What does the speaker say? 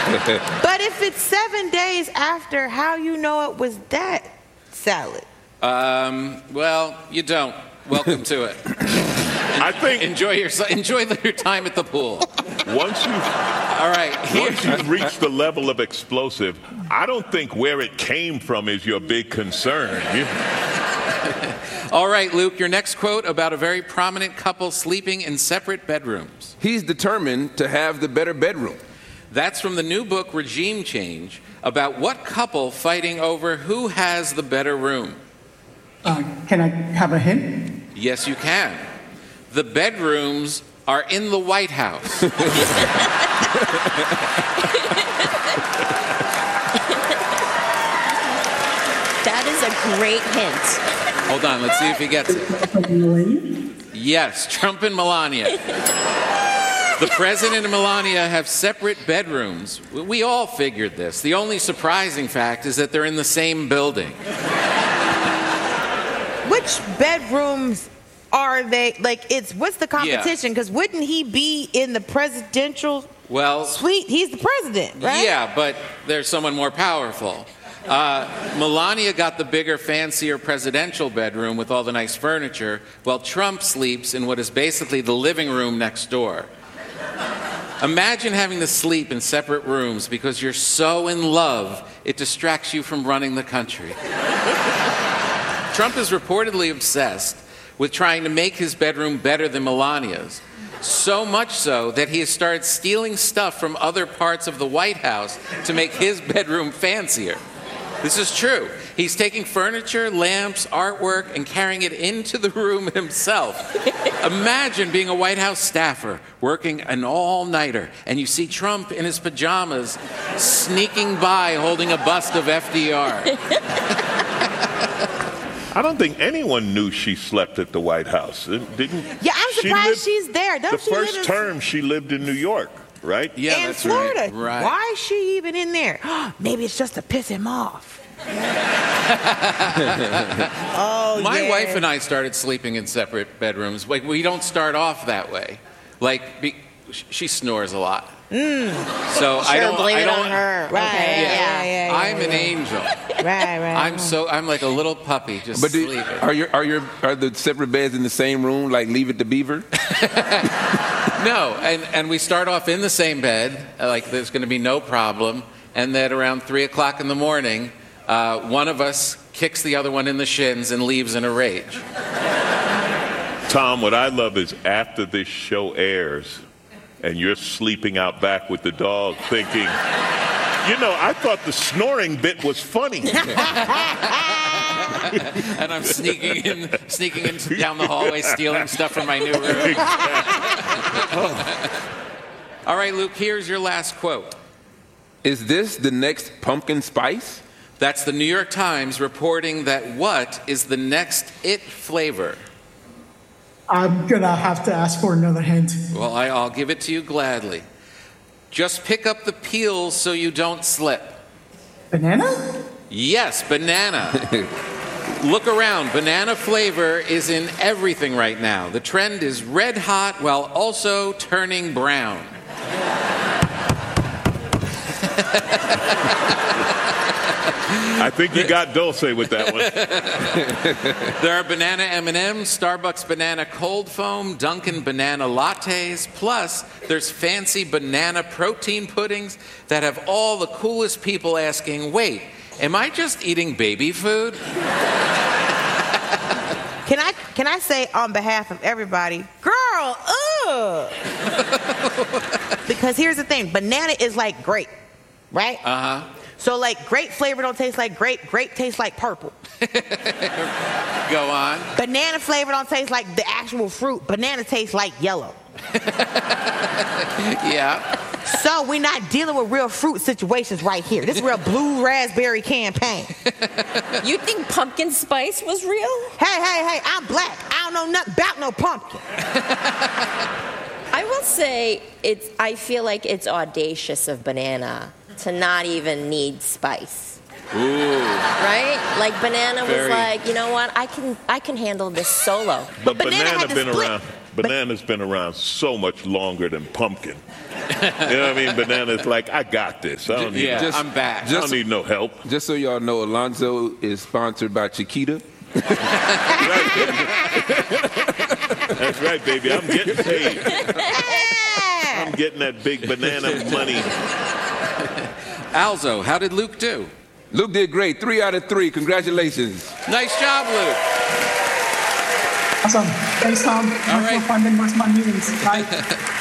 But if it's 7 days after, how you know it was that salad? Well, you don't. Welcome to it. I think Enjoy your time at the pool. once you've reached the level of explosive, I don't think where it came from is your big concern. All right, Luke, your next quote about a very prominent couple sleeping in separate bedrooms. He's determined to have the better bedroom. That's from the new book, Regime Change, about what couple fighting over who has the better room. Can I have a hint? Yes, you can. The bedrooms are in the White House. That is a great hint. Hold on, let's see if he gets it. Melania? Yes, Trump and Melania. The president and Melania have separate bedrooms. We all figured this. The only surprising fact is that they're in the same building. Which bedrooms are they? Like, what's the competition? Because wouldn't he be in the presidential suite? He's the president, right? Yeah, but there's someone more powerful. Melania got the bigger, fancier presidential bedroom with all the nice furniture, while Trump sleeps in what is basically the living room next door. Imagine having to sleep in separate rooms because you're so in love, it distracts you from running the country. Trump is reportedly obsessed with trying to make his bedroom better than Melania's. So much so that he has started stealing stuff from other parts of the White House to make his bedroom fancier. This is true. He's taking furniture, lamps, artwork, and carrying it into the room himself. Imagine being a White House staffer, working an all-nighter, and you see Trump in his pajamas sneaking by holding a bust of FDR. I don't think anyone knew she slept at the White House. Didn't? Yeah, I'm surprised she's there. The first term she lived in New York, right? Yeah, in that's Florida. Right. Why is she even in there? Maybe it's just to piss him off. My wife and I started sleeping in separate bedrooms. Like, we don't start off that way. Like, she snores a lot. So I don't blame it on her. Right. Okay. Yeah. I'm an angel. Right. I'm like a little puppy just sleeping. Are the separate beds in the same room, like Leave It to Beaver? No, and we start off in the same bed, like there's going to be no problem, and then around 3 o'clock in the morning, one of us kicks the other one in the shins and leaves in a rage. Tom, what I love is after this show airs, and you're sleeping out back with the dog thinking, I thought the snoring bit was funny. And I'm sneaking in down the hallway, stealing stuff from my new room. All right, Luke, here's your last quote. Is this the next pumpkin spice? That's the New York Times reporting that what is the next it flavor? I'm gonna have to ask for another hint. Well, I'll give it to you gladly. Just pick up the peels so you don't slip. Banana? Yes, banana. Look around. Banana flavor is in everything right now. The trend is red hot while also turning brown. I think you got Dulce with that one. There are banana M&Ms, Starbucks banana cold foam, Dunkin' banana lattes, plus there's fancy banana protein puddings that have all the coolest people asking, wait, am I just eating baby food? Can I say on behalf of everybody, girl, ugh. Because here's the thing, banana is like grape, right? Uh-huh. So like grape flavor don't taste like grape tastes like purple. Go on. Banana flavor don't taste like the actual fruit. Banana tastes like yellow. Yeah. So we're not dealing with real fruit situations right here. This is real blue raspberry campaign. You think pumpkin spice was real? Hey, I'm black. I don't know nothing about no pumpkin. I will say I feel like it's audacious of banana to not even need spice. Ooh. Right? Like banana was like, you know what? I can handle this solo. But banana been around. Banana's been around so much longer than Pumpkin. You know what I mean? Banana's like, I got this. I don't need, I'm back. I don't need no help. Just so y'all know, Alonzo is sponsored by Chiquita. That's right, baby. I'm getting paid. I'm getting that big banana money. Alzo, how did Luke do? Luke did great. 3 out of 3. Congratulations. Nice job, Luke. Awesome. Thanks, Tom. All right. Much more fun than What's My News. Bye.